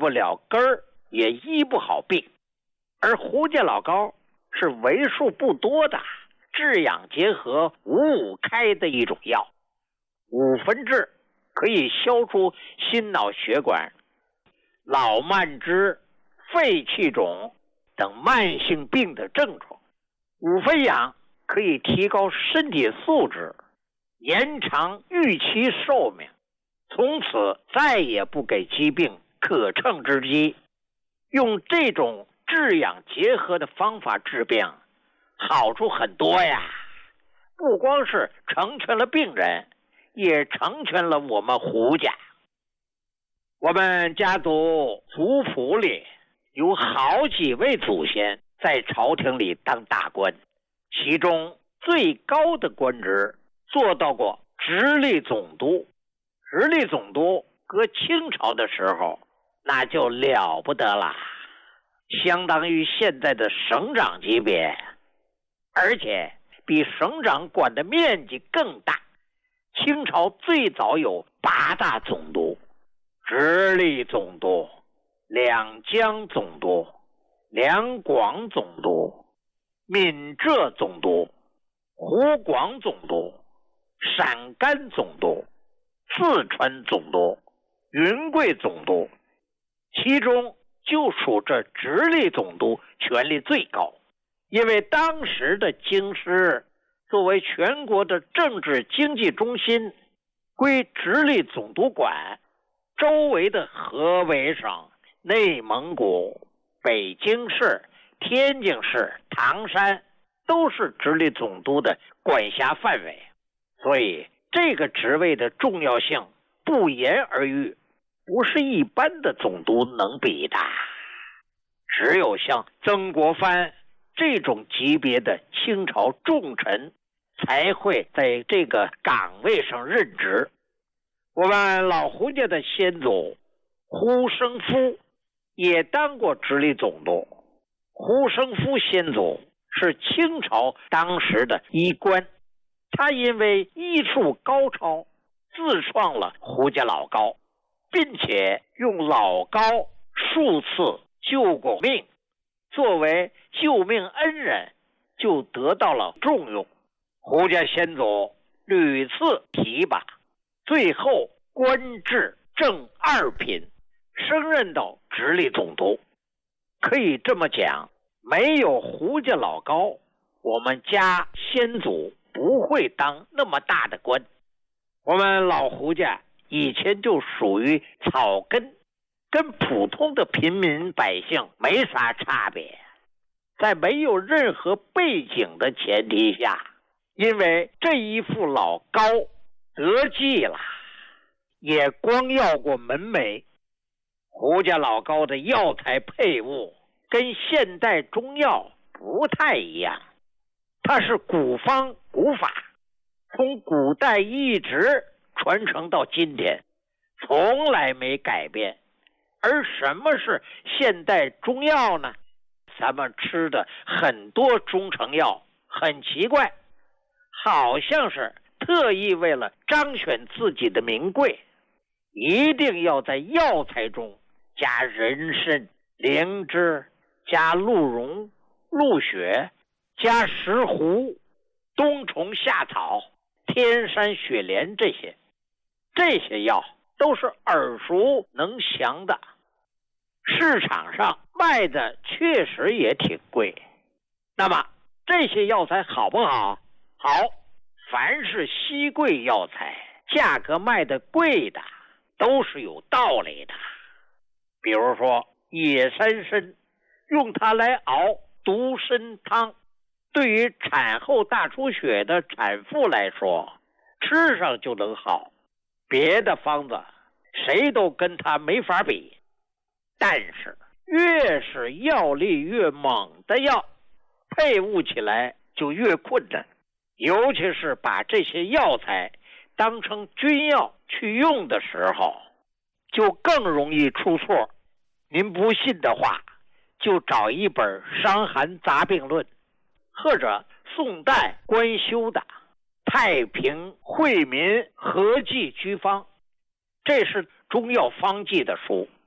不了根儿，也医不好病。而胡家老膏是为数不多的治养结合五五开的一种药。五分治可以消除心脑血管、老慢支、肺气肿等慢性病的症状。五分养可以提高身体素质，延长预期寿命，从此再也不给疾病可乘之机。用这种治养结合的方法治病，好处很多呀，不光是成全了病人，也成全了我们胡家。我们家族族谱里有好几位祖先在朝廷里当大官，其中最高的官职做到过直隶总督。直隶总督搁清朝的时候那就了不得了，相当于现在的省长级别，而且比省长管的面积更大。清朝最早有8大总督：直隶总督、两江总督、两广总督、闽浙总督、湖广总督、陕甘总督、四川总督、云贵总督，其中就属这直隶总督权力最高。因为当时的京师作为全国的政治经济中心，归直隶总督管，周围的河北省、内蒙古、北京市、天津市、唐山都是直隶总督的管辖范围，所以这个职位的重要性不言而喻，不是一般的总督能比的。只有像曾国藩这种级别的清朝重臣才会在这个岗位上任职。我们老胡家的先祖胡生夫也当过直隶总督。胡生夫先祖是清朝当时的医官，他因为医术高超，自创了胡家老膏，并且用老膏数次救过命，作为救命恩人就得到了重用。胡家先祖屡次提拔，最后官至正2品，升任到直隶总督。可以这么讲，没有胡家老膏，我们家先祖不会当那么大的官。我们老胡家以前就属于草根，跟普通的平民百姓没啥差别。在没有任何背景的前提下，因为这一副老膏得计了，也光要过门楣。胡家老膏的药材配伍跟现代中药不太一样，它是古方古法，从古代一直传承到今天，从来没改变。而什么是现代中药呢？咱们吃的很多中成药很奇怪，好像是特意为了彰显自己的名贵，一定要在药材中加人参、灵芝，加鹿茸、鹿血，加石斛、冬虫夏草、天山雪莲，这些药都是耳熟能详的，市场上卖的确实也挺贵。那么这些药材好不好？好，凡是稀贵药材，价格卖的贵的都是有道理的。比如说野山参，用它来熬独参汤，对于产后大出血的产妇来说，吃上就能好，别的方子谁都跟它没法比。但是越是药力越猛的药，配伍起来就越困难，尤其是把这些药材当成军药去用的时候，就更容易出错。您不信的话，就找一本《伤寒杂病论》，或者宋代官修的《太平惠民合剂居方》，这是中药方剂的书。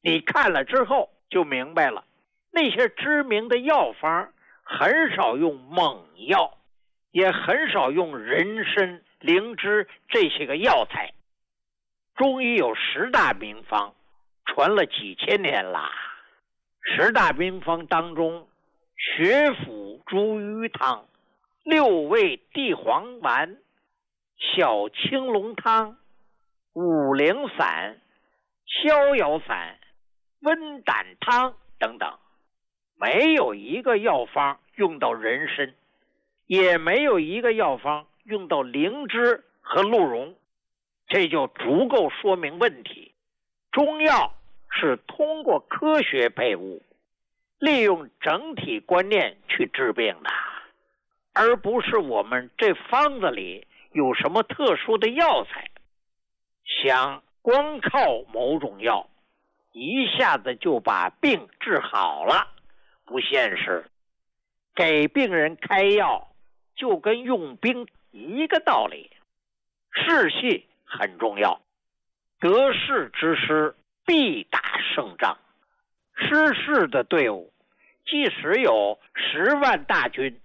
你看了之后就明白了，那些知名的药方很少用猛药，也很少用人参、灵芝这些个药材。中医有10大名方，传了几千年啦。10大名方当中，血府茱萸汤、6味地黄丸、小青龙汤、五苓散、逍遥散、温胆汤等等，没有一个药方用到人参，也没有一个药方用到灵芝和鹿茸，这就足够说明问题。中药是通过科学配伍，利用整体观念去治病的，而不是我们这方子里有什么特殊的药材。想光靠某种药一下子就把病治好了，不现实。给病人开药就跟用兵一个道理，士气很重要，得势之师必打胜仗。失势的队伍即使有10万大军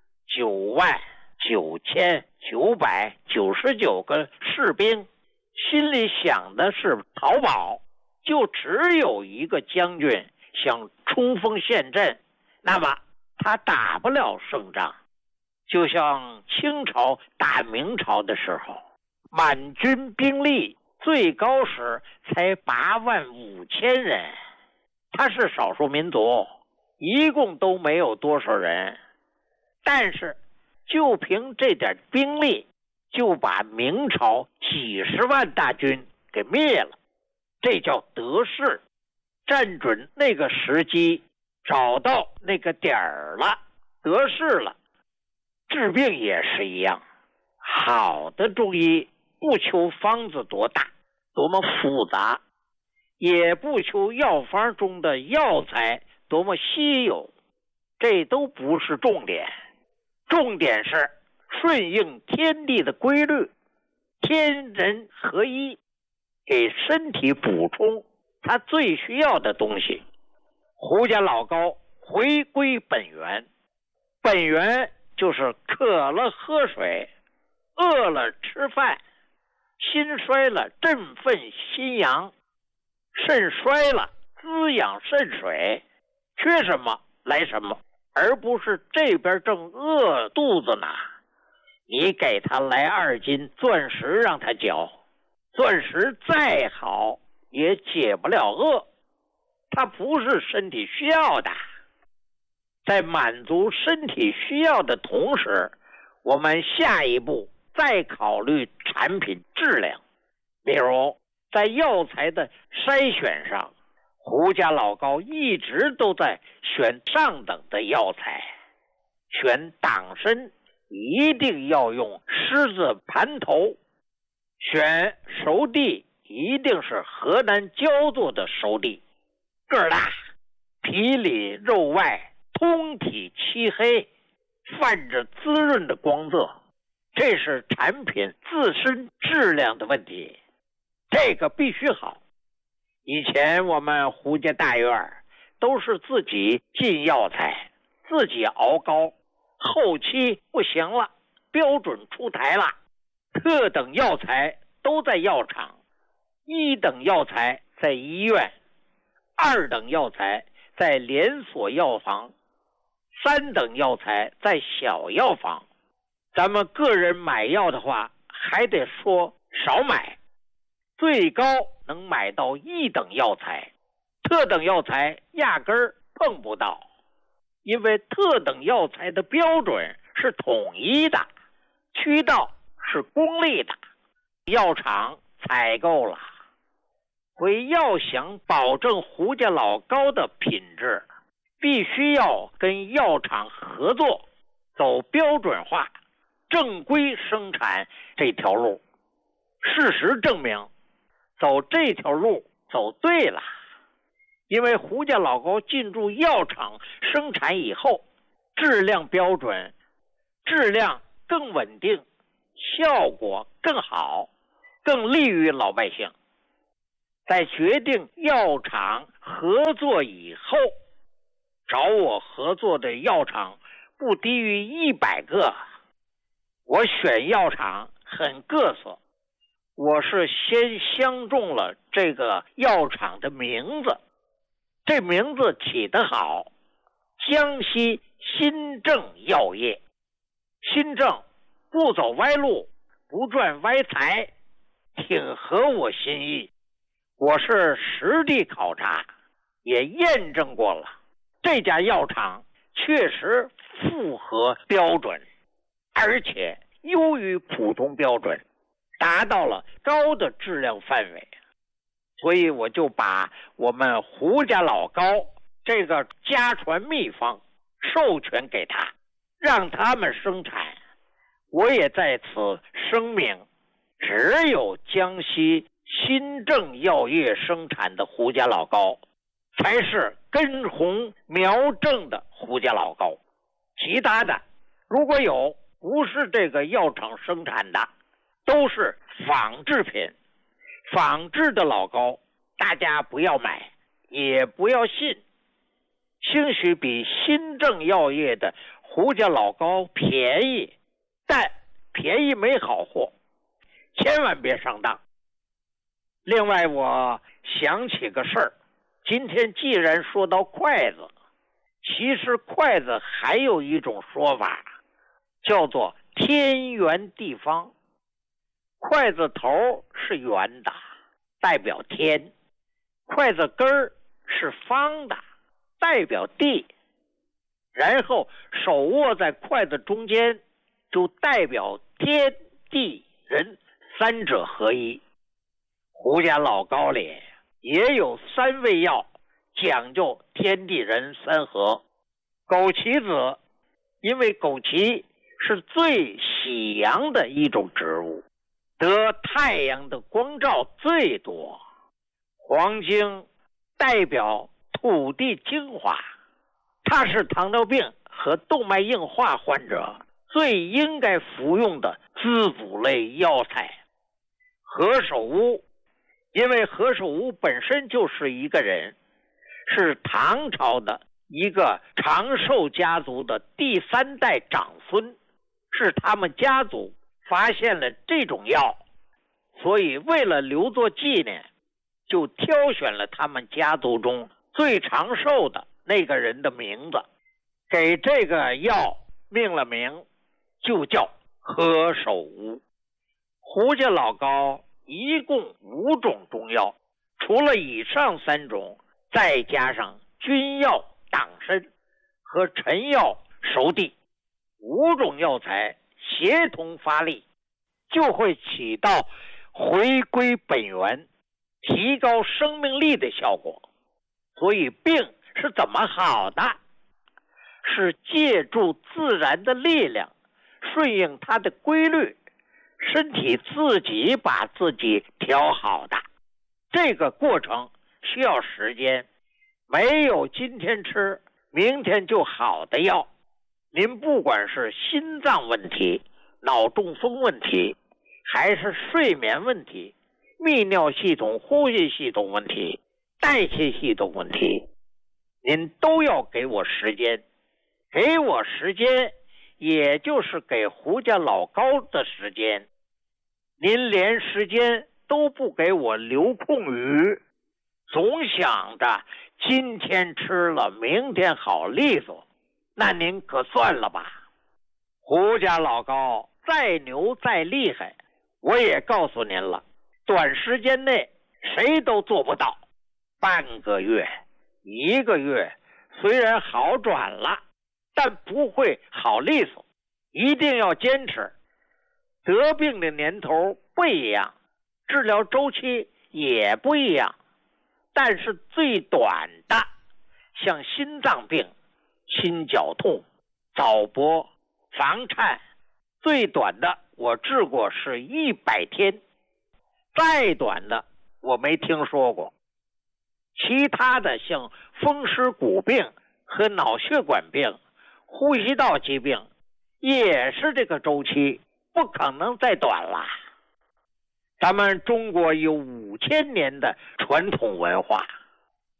99999个士兵，心里想的是逃跑，就只有一个将军想冲锋陷阵，那么他打不了胜仗。就像清朝打明朝的时候，满军兵力最高时才85000人，他是少数民族，一共都没有多少人，但是就凭这点兵力就把明朝几10万大军给灭了，这叫得势。站准那个时机，找到那个点儿了，得势了。治病也是一样，好的中医不求方子多大多么复杂，也不求药方中的药材多么稀有，这都不是重点。重点是顺应天地的规律，天人合一，给身体补充他最需要的东西。胡家老高回归本源，本源就是渴了喝水，饿了吃饭，心衰了振奋心阳，肾衰了滋养肾水，缺什么来什么，而不是这边正饿肚子呢，你给他来2斤钻石让他嚼，钻石再好也解不了饿，它不是身体需要的。在满足身体需要的同时，我们下一步再考虑产品质量。比如在药材的筛选上，胡家老高一直都在选上等的药材。选党参一定要用狮子盘头，选熟地一定是河南焦作的熟地，个儿大，皮里肉外，通体漆黑，泛着滋润的光泽，这是产品自身质量的问题，这个必须好。以前我们胡家大院都是自己进药材，自己熬膏，后期不行了，标准出台了，特等药材都在药厂，1等药材在医院，2等药材在连锁药房，3等药材在小药房。咱们个人买药的话，还得说少买，最高能买到1等药材，特等药材压根儿碰不到，因为特等药材的标准是统一的，渠道是公立的，药厂采购了。所以要想保证胡家老高的品质，必须要跟药厂合作，走标准化正规生产这条路。事实证明走这条路走对了，因为胡家老高进驻药厂生产以后，质量标准，质量更稳定，效果更好，更利于老百姓。在决定药厂合作以后，找我合作的药厂不低于100个。我选药厂很各色，我是先相中了这个药厂的名字，这名字起得好，江西新政药业。新政不走歪路，不赚歪财，挺合我心意。我是实地考察，也验证过了，这家药厂确实符合标准，而且优于普通标准，达到了高的质量范围。所以我就把我们胡家老高这个家传秘方授权给他，让他们生产。我也在此声明，只有江西新政药业生产的胡家老高才是根红苗正的胡家老高，其他的如果有不是这个药厂生产的，都是仿制品。仿制的老高大家不要买，也不要信，兴许比新政药业的胡家老高便宜，但便宜没好货，千万别上当。另外我想起个事儿，今天既然说到筷子，其实筷子还有一种说法，叫做天圆地方。筷子头是圆的，代表天；筷子根儿是方的，代表地。然后手握在筷子中间，就代表天地人三者合一。胡家老高里也有3味药，讲究天地人三合。枸杞子，因为枸杞是最喜阳的一种植物，得太阳的光照最多。黄精代表土地精华，它是糖尿病和动脉硬化患者最应该服用的滋补类药材。何首乌，因为何首乌本身就是一个人，是唐朝的一个长寿家族的第3代长孙，是他们家族发现了这种药，所以为了留作纪念，就挑选了他们家族中最长寿的那个人的名字，给这个药命了名，就叫何首乌。胡家老高一共5种中药，除了以上3种，再加上君药党参和陈药熟地，5种药材协同发力，就会起到回归本源、提高生命力的效果。所以病是怎么好的？是借助自然的力量，顺应它的规律，身体自己把自己调好的。这个过程需要时间，没有今天吃明天就好的药。您不管是心脏问题、脑中风问题，还是睡眠问题、泌尿系统、呼吸系统问题、代谢系统问题，您都要给我时间。给我时间，也就是给胡家老高的时间。您连时间都不给我留空余，总想着今天吃了明天好利索，那您可算了吧。胡家老高再牛再厉害，我也告诉您了，短时间内谁都做不到。半个月、1个月，虽然好转了，但不会好利索，一定要坚持。得病的年头不一样，治疗周期也不一样，但是最短的，像心脏病、心绞痛、早搏、房颤，最短的我治过是100天，再短的我没听说过。其他的像风湿骨病和脑血管病、呼吸道疾病，也是这个周期，不可能再短了。咱们中国有5000年的传统文化，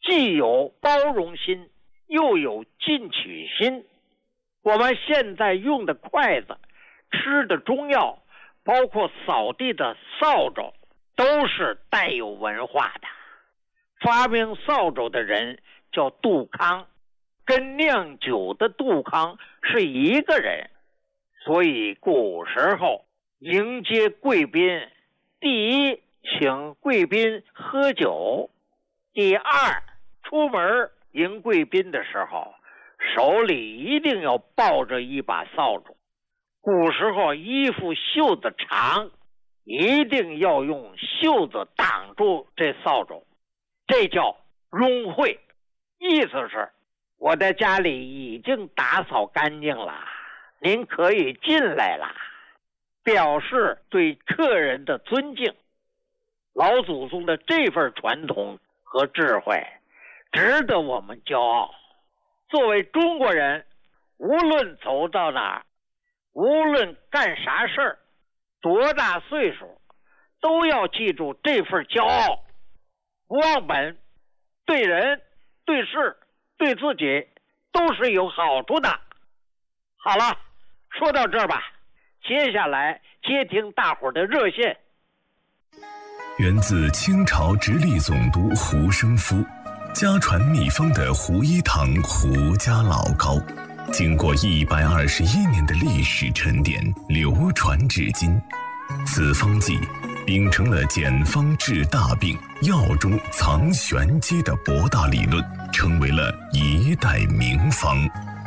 既有包容心，又有进取心。我们现在用的筷子，吃的中药，包括扫地的扫帚，都是带有文化的。发明扫帚的人叫杜康，跟酿酒的杜康是一个人。所以古时候迎接贵宾，第一，请贵宾喝酒；第二，出门迎贵宾的时候，手里一定要抱着一把扫帚。古时候衣服袖子长，一定要用袖子挡住这扫帚，这叫拥会，意思是我的家里已经打扫干净了，您可以进来了，表示对客人的尊敬。老祖宗的这份传统和智慧值得我们骄傲。作为中国人，无论走到哪儿，无论干啥事儿，多大岁数，都要记住这份骄傲，不忘本，对人对事对自己都是有好处的。好了，说到这儿吧，接下来接听大伙儿的热线。 源自清朝直隶总督胡生夫，家传秘方的胡一堂胡家老膏，经过121年的历史沉淀，流传至今。此方剂秉承了简方治大病、药中藏玄机的博大理论，成为了一代名方。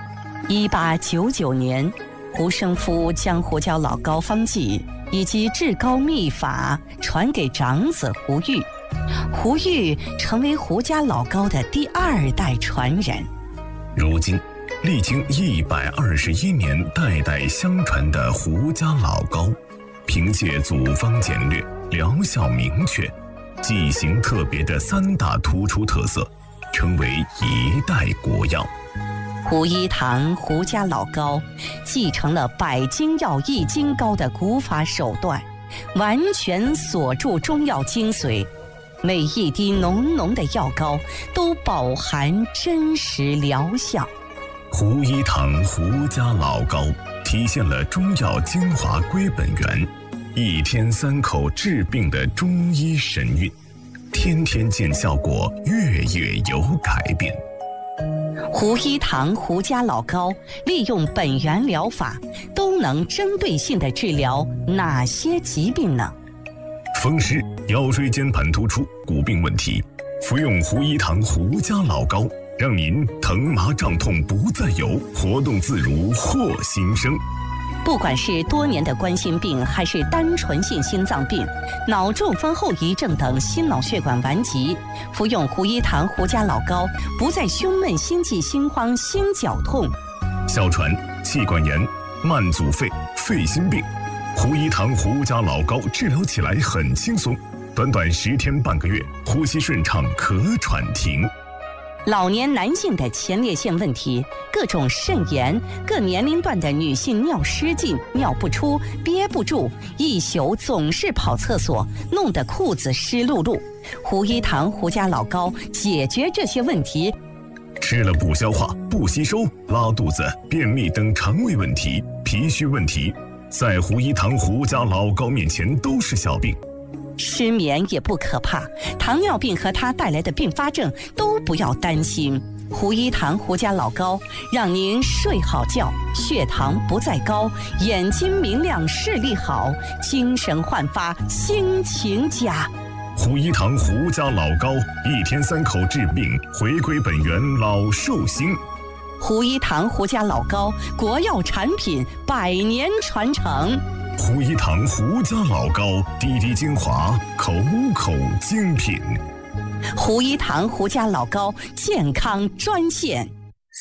1899年，胡生夫将胡椒老膏方剂以及治膏秘法传给长子胡玉，胡玉成为胡家老膏的第2代传人。 如今，历经121年代代相传的胡家老膏，凭借组方简略、疗效明确、剂型特别的3大突出特色，成为一代国药。 胡一堂胡家老膏继承了百金药一金膏的古法手段，完全锁住中药精髓，每一滴浓浓的药膏都饱含真实疗效。 胡一堂胡家老膏体现了中药精华归本源，1天3口治病的中医神韵，天天见效果，月月有改变。 胡一堂胡家老膏利用本源疗法，都能针对性地治疗哪些疾病呢？ 风湿、腰椎间盘突出、骨病问题，服用胡一堂胡家老膏，让您疼麻胀痛不再有，活动自如获新生。 不管是多年的冠心病，还是单纯性心脏病、脑中风后遗症等心脑血管顽疾，服用胡一堂胡家老膏，不再胸闷、心悸、心慌、心绞痛。 哮喘、气管炎、慢阻肺、肺心病，胡一堂胡家老膏治疗起来很轻松，短短10天半个月，呼吸顺畅，咳喘停。 老年男性的前列腺问题，各种肾炎，各年龄段的女性尿失禁、尿不出、憋不住，一宿总是跑厕所，弄得裤子湿漉漉。胡一堂胡家老膏解决这些问题。 吃了不消化、不吸收、拉肚子、便秘等肠胃问题、脾虚问题，在胡一堂胡家老膏面前都是小病。 失眠也不可怕，糖尿病和它带来的并发症都不要担心。胡一堂胡家老膏让您睡好觉，血糖不再高，眼睛明亮，视力好，精神焕发，心情佳。 胡一堂胡家老膏，1天3口治病，回归本源，老寿星。 胡一堂胡家老膏，国药产品，100年传承。 胡一堂胡家老膏，滴滴精华，口口精品。 胡一堂胡家老膏健康专线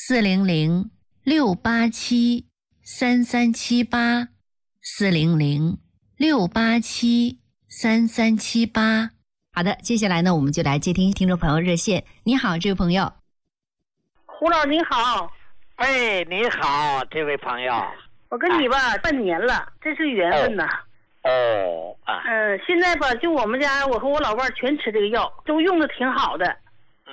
400-687-3378，400-687-3378。好的，接下来呢，我们就来接听听众朋友热线。你好，这位朋友。 胡老你好。 哎，你好，这位朋友。 我跟你吧半年了，这是缘分呐。现在吧，就我们家我和我老伴全吃这个药，都用的挺好的。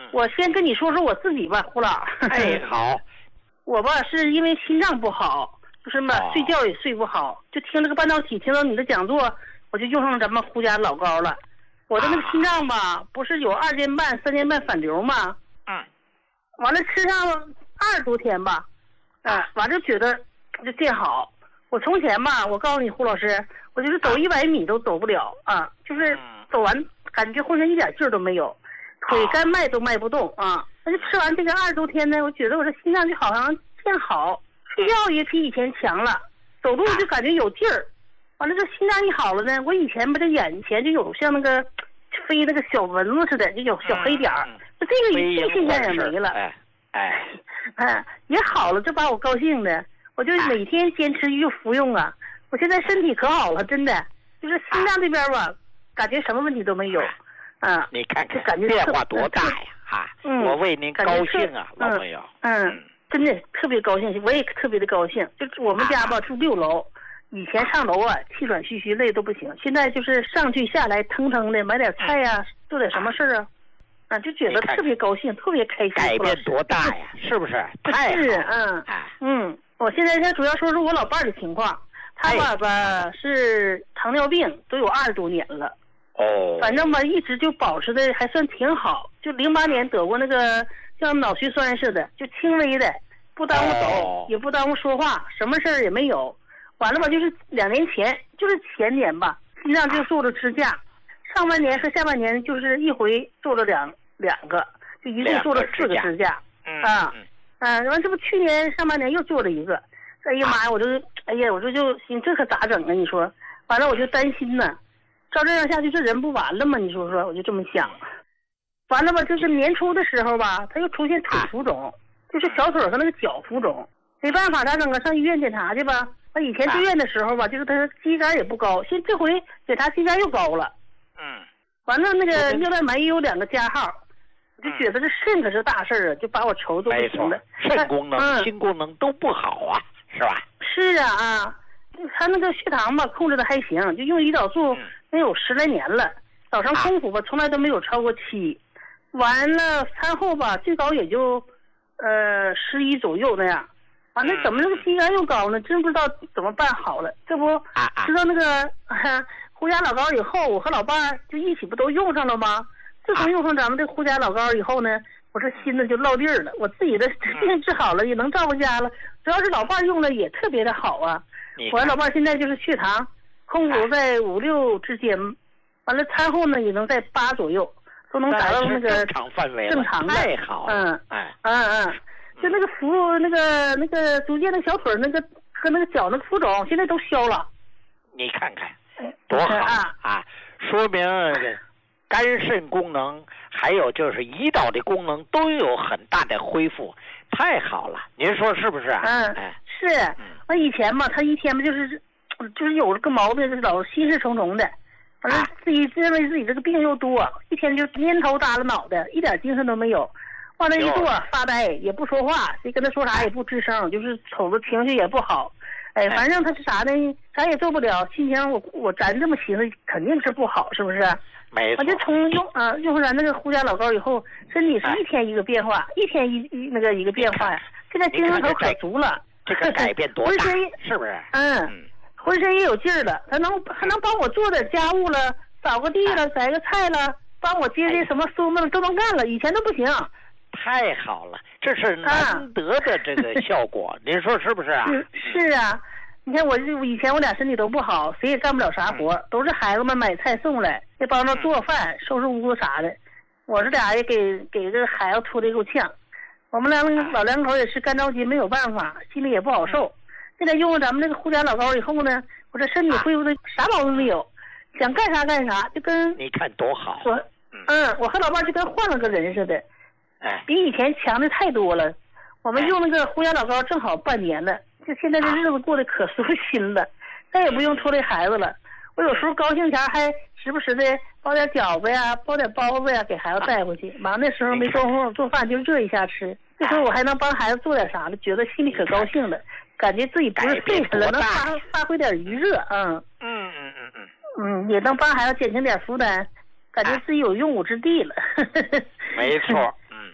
我先跟你说说我自己吧，胡老。 哎，好。 我吧是因为心脏不好，就是嘛，睡觉也睡不好，就听这个半导体，听到你的讲座，我就用上咱们胡家老高了。我的那个心脏吧，不是有2间半、3间半反流吗？完了吃上20多天吧，完了就觉得就见好。我从前吧，我告诉你胡老师，我就是走100米都走不了啊，就是走完感觉浑身一点劲儿都没有，腿干迈都迈不动啊。那就吃完这个20多天呢，我觉得我这心脏就好像见好，睡觉也比以前强了，走路就感觉有劲儿。完了这心脏一好了呢，我以前不这眼前就有像那个飞那个小蚊子似的，就有小黑点儿，这个现象也没了。也好了，这把我高兴的，我就每天坚持就服用啊。我现在身体可好了，真的，就是心脏这边吧，感觉什么问题都没有。 你看看感觉变化多大呀！我为您高兴啊，老朋友。 真的特别高兴，我也特别的高兴。就是我们家吧住6楼，以前上楼啊气喘吁吁累都不行，现在就是上去下来腾腾的，买点菜呀，做点什么事儿就觉得特别高兴，特别开心。 改变多大呀？是不是？太好。 我现在主要说说我老伴儿的情况，他爸爸是糖尿病，都有20多年了。反正吧一直就保持的还算挺好，就08年得过那个像脑血栓似的，就轻微的，不耽误走，也不耽误说话，什么事儿也没有。完了吧，就是2年前，就是前年吧，心脏就做了支架，上半年和下半年就是一回做了两个，就一共做了4个支架。完这不去年上半年又做了一个，哎呀妈呀，我就心这可咋整啊？你说，完了我就担心呢。照这样下去，这人不完了吗？你说说，我就这么想。完了吧，就是年初的时候吧，他又出现腿浮肿，就是小腿和那个脚浮肿，没办法，咋整啊？上医院检查去吧。他以前住院的时候吧，就是他肌酐也不高，现这回检查肌酐又高了。完了那个尿蛋白也有2个加号，我就觉得这肾可是大事儿啊，就把我愁都不行了。 肾功能、心功能都不好啊，是吧？ 是啊他那个血糖吧控制的还行，就用胰岛素能有10来年了，早上空腹吧从来都没有超过7，完了餐后吧最高也就11左右那样。完了怎么那个肌酐又高呢？真不知道怎么办好了。这不知道那个胡家老高以后，我和老伴儿就一起不都用上了吗？自从用上咱们这胡家老高以后呢，我这心里就落地儿了，我自己的病治好了，也能照顾家了，主要是老伴儿用了也特别的好啊。我老伴儿现在就是血糖空腹在5、6之间，完了餐后呢也能在8左右，都能达到那个正常范围， 正常的。 太好了。 就那个逐渐的小腿那个和那个脚那个浮肿现在都消了。 你看看多好说明肝肾功能还有就是胰岛的功能都有很大的恢复，太好了，您说是不是是。我以前嘛他一天嘛就是有个毛病，就是老心事重重的，反正自己认为自己这个病又多，一天就蔫头耷拉脑袋，一点精神都没有，往那一坐发呆也不说话，谁跟他说啥也不吱声，就是瞅着情绪也不好。反正他是啥呢，啥也做不了，心情咱这么寻思肯定是不好，是不是？ 没错。 我就从用咱那个胡家老高以后，身体是一天一个变化，一天一个变化呀。现在精神头可足了， 这个改变多大，是不是？ 浑身也有劲儿了，还能帮我做点家务了，扫个地了，摘个菜了，帮我接什么书们都能干了，以前都不行。 太好了，这是难得的这个效果，您说是不是啊？ 是啊，你看我以前我俩身体都不好，谁也干不了啥活，都是孩子们买菜送来，得帮着做饭、收拾屋子啥的。我这俩也给这个孩子拖得够呛。我们老两口也是干着急，没有办法，心里也不好受。现在用了咱们这个胡家老高以后呢，我这身体恢复的啥毛病没有，想干啥干啥，就跟你看多好。 我和老伴就跟换了个人似的。比以前强的太多了。我们用那个胡家老高正好半年了，就现在这日子过得可舒心了，再也不用拖累孩子了。我有时候高兴前还时不时的包点饺子呀，包点包子呀，给孩子带回去。忙的时候没工夫做饭，就热一下吃。这时候我还能帮孩子做点啥了，觉得心里可高兴了，感觉自己不是废人了，能发挥点余热。也能帮孩子减轻点负担，感觉自己有用武之地了。 没错。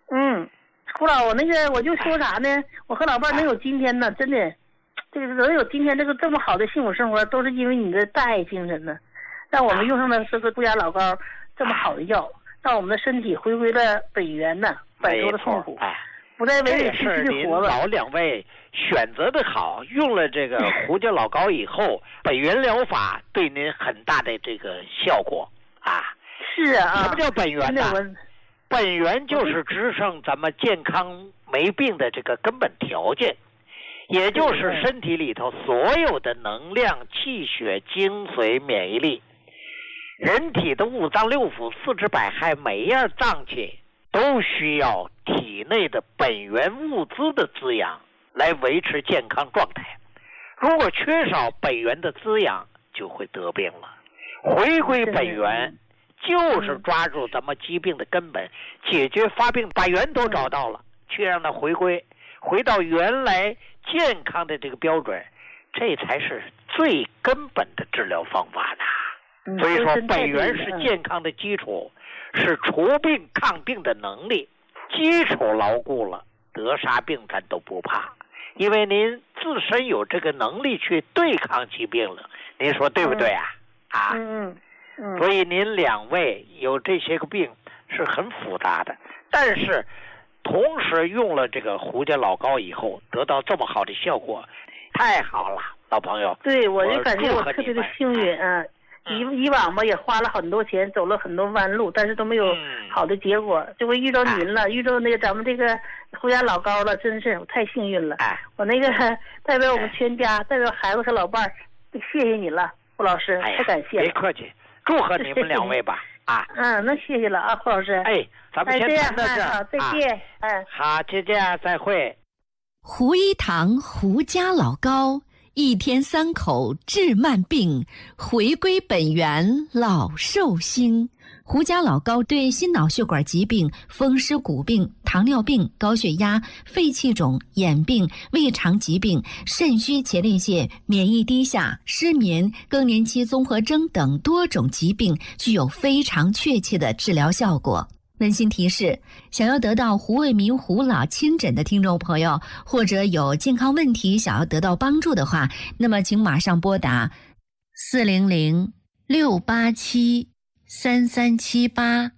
胡老，我就说啥呢？我和老伴能有今天呢，真的，这个能有今天这么好的幸福生活，都是因为你的大爱精神呢，让我们用上了这个不加老高这么好的药，让我们的身体回归了本源呢，摆脱了痛苦，不再委委屈屈的活了。 老两位选择的好，用了这个胡椒老膏以后，本源疗法对您很大的这个效果啊。 是啊。 什么叫本源呢？本源就是支撑咱们健康没病的这个根本条件，也就是身体里头所有的能量、气血、精髓、免疫力，人体的五脏六腑、四肢百骸，每一样脏器都需要体内的本源物资的滋养来维持健康状态。如果缺少本源的滋养，就会得病了。回归本源就是抓住咱们疾病的根本，解决发病，把源头找到了，去让它回到原来健康的这个标准，这才是最根本的治疗方法呢。所以说，本源是健康的基础，是除病抗病的能力。基础牢固了，得啥病咱都不怕，因为您自身有这个能力去对抗疾病了。您说对不对啊？所以您两位有这些个病是很复杂的，但是同时用了这个胡椒老膏以后，得到这么好的效果，太好了，老朋友。 对，我就感觉我特别的幸运啊。以往吧也花了很多钱，走了很多弯路，但是都没有好的结果。这回遇到您了，遇到咱们这个胡椒老膏了，真是我太幸运了。我代表我们全家，代表孩子和老伴儿，谢谢你了，胡老师，太感谢了。 别客气，祝贺你们两位吧。 那谢谢了啊，胡老师。 咱们先谈到这儿。 好，再见。 好，再见，再会。 胡一堂胡家老膏。1天3口治慢病，回归本源老寿星。胡家老膏对心脑血管疾病、风湿骨病、糖尿病、高血压、肺气肿、眼病、胃肠疾病、肾虚前列腺、免疫低下、失眠、更年期综合征等多种疾病具有非常确切的治疗效果。温馨提示：想要得到胡卫民胡老亲诊的听众朋友，或者有健康问题想要得到帮助的话，那么请马上拨打400-687-3378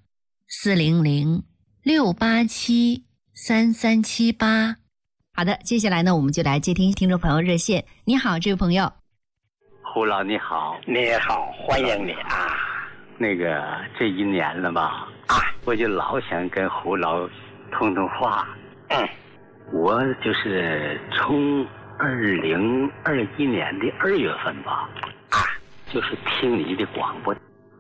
400-687-3378。好的，接下来呢，我们就来接听听众朋友热线。你好，这位朋友。 胡老你好。 你好，欢迎你啊。 这1年了吧，我就老想跟胡老通话。我就是从2021年的2月份吧，就是听你的广播。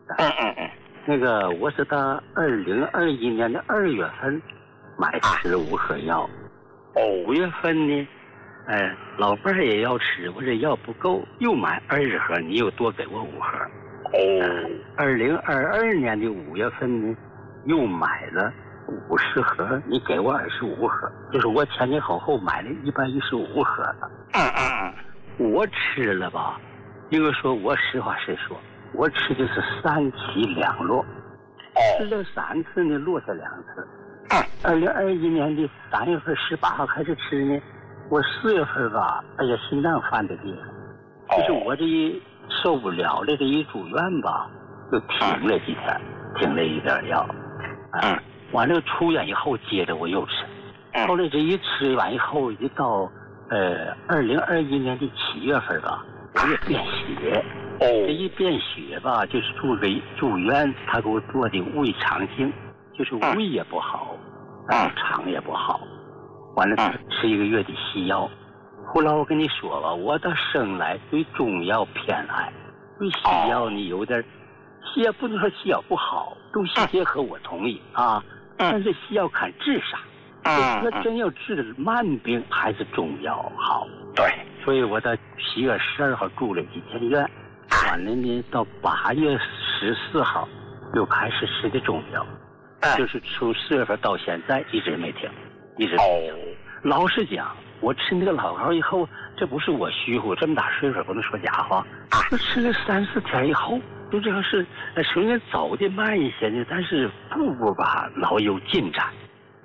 我是到2021年的2月份买15盒药，5月份呢，老伴儿也要吃，我这药不够，又买20盒，你又多给我5盒。2022年的5月份呢，又买了50盒，你给我25盒，就是我前后买了115盒了。我吃了吧，因为说我实话实说，我吃的是3起2落，吃了3次呢，落下2次。2021年的3月份18号开始吃呢，我4月份吧，心脏犯的厉害，就是我这一受不了了，这一住院吧，就停了几天，停了一点药。完了出院以后，接着我又吃。后来这一吃完以后，一到2021年的7月份吧，我也便血。这一便血吧，就是住院，他给我做的胃肠镜，就是胃也不好，肠也不好。完了吃1个月的西药。后来我跟你说吧，我到生来对中药偏爱，对西药呢有点，西药不能说西药不好，中西结合我同意啊，但是西药看治啥，那真要治慢病还是中药好。 对， 所以我到7月12号住了几天院，完了呢到8月14号又开始吃的中药，就是从4月份到现在一直没停，一直没停。老实讲，我吃那个老膏以后，这不是我虚乎，这么大岁数不能说假话。我吃了3、4天以后，就这样是虽然走的慢一些呢，但是步步吧老有进展。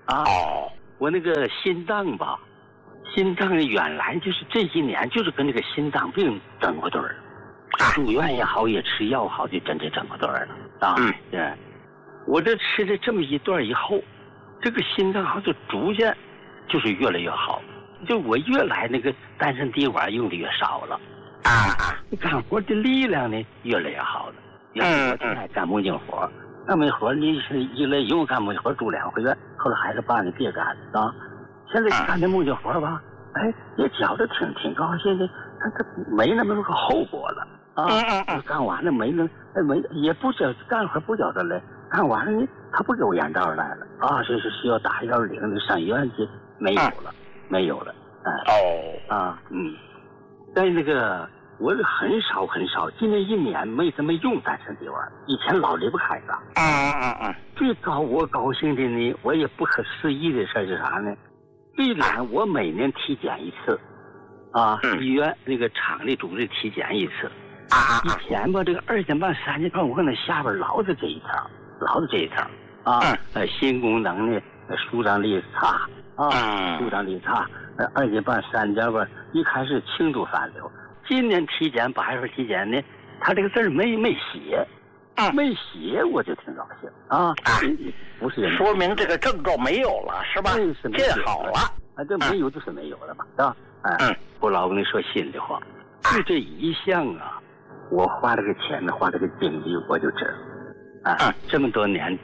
啊。我那个心脏吧，心脏原来就是这几年就是跟那个心脏病整过对儿，住院也好，也吃药好，就真整过对儿了啊。对，我这吃了这么一段以后，这个心脏好像就逐渐就是越来越好，就我越来那个丹参滴管用的越少了干活的力量呢越来越好了。我现在干木匠活，干木活你是一来用干木匠活住2回院，后来孩子爸你别干啊。现在干这木匠活吧，也觉得挺高兴的，他没那么个后果了啊。干完了没也不觉干活不觉得累，干完了呢他不给我眼罩来了啊，这是需要打110的上医院去，没有了在那个我很少，今年1年没怎么用丹参滴丸，以前老离不开它。最我高兴的呢，我也不可思议的事是啥呢？这点我每年体检一次，医院那个厂里组织体检一次。以前吧，这个2点半、3点半，我可能下边老是这一条心功能呢，舒张力差舒张力差，2点半、3点半，一开始轻度反流。今年体检8月份体检呢，他这个字没写，没写我就挺高兴不是说明这个症状没有了是吧？见好了这没有就是没有了嘛，是吧？我老跟你说心里话，就这一项我花了个钱花了个精力我就治这么多年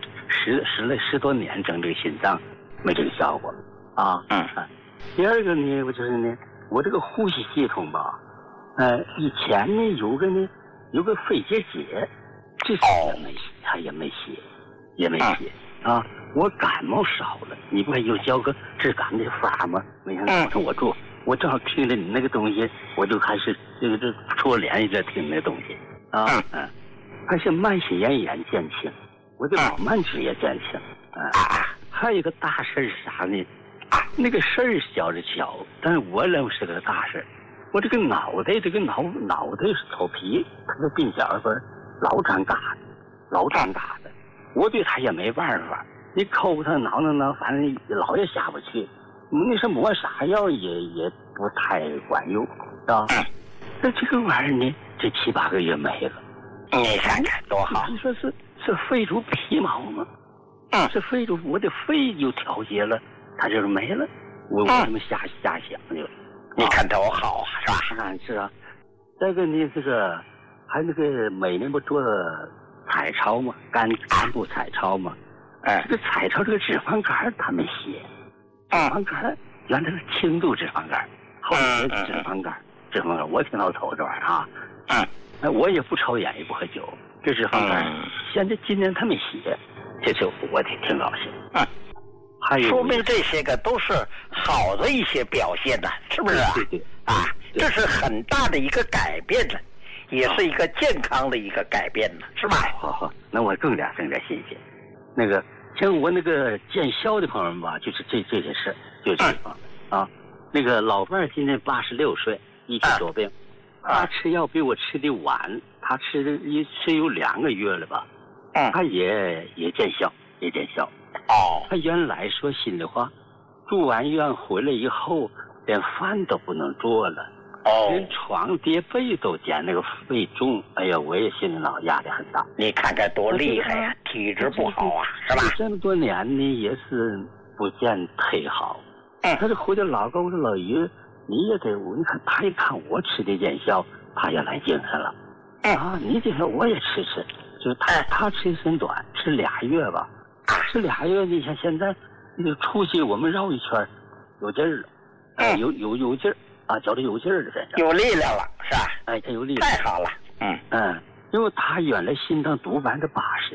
10多年整这个心脏没这个效果第二个呢，我就是呢，我这个呼吸系统吧。以前呢有个肺结节，这次他也没写我感冒少了，你不还有教个治感的法吗？没想到我正好听了你那个东西，我就开始这戳连着听那东西还是慢性咽炎减轻，我的老慢支也减轻还有一个大事是啥呢？那个事儿小着小，但是我认为是个大事。我这个脑袋头皮，它的鬓角分老长疙瘩的，我对他也没办法。你抠他挠，反正老也下不去。你说抹啥药也不太管用，是吧？那这个玩意儿呢，这7、8个月没了。 你看看多好！ 你说是肺主皮毛吗？是肺主我的肺就调节了，它就是没了。我这么瞎想就。 你看多好是吧？是啊。再个呢，这个还那个每年不做彩超嘛，肝部彩超嘛。这个彩超这个脂肪肝他没写，脂肪肝原来是轻度脂肪肝，后来脂肪肝，我挺老头这玩意儿我也不抽烟也不喝酒，这脂肪肝现在今年他没写，这就我挺高兴还有说明这些个都是好的一些表现呢，是不是对这是很大的一个改变了，也是一个健康的一个改变呢，是吧？ 好，那我更加新鲜。那个像我那个见效的朋友们吧，就是这些事，就这个那个老伴儿今年86岁，一体多病，他吃药比我吃的晚，他吃有2个月了吧，他也见效。他原来说心里话，住完院回来以后，连饭都不能做了，连床叠被都减那个肺重，哎呀，我也心里老压力很大。 你看看多厉害呀，体质不好是吧？ 这么多年呢，也是不见忒好。他这回来老高说老于，你也得你看他一看我吃的见效，他也来精神了。你这个我也吃，就是他吃时间短，吃2月吧。吃2月，你像现在那个出去我们绕一圈，有劲儿了，有劲儿觉得有劲儿了，反正有力量了，是吧？ 他有力量， 太好了。 因为他原来心脏毒80%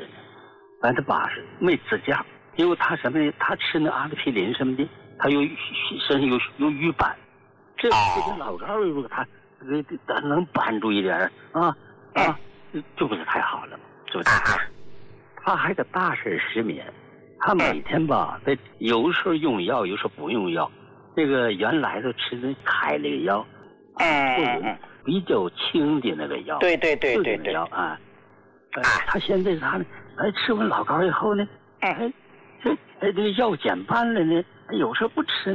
没支架，因为他什么呢？他吃那阿司匹林什么的，他身上有瘀斑，这个老高如果他能扳住一点就不是太好了，是不是？他还个大事失眠，他每天吧，他有时候用药，有时候不用药。这个原来都吃那开那个药，比较轻的那个药。 对药他现在啥呢？吃完老高以后呢， 这药减半了呢，有时候不吃。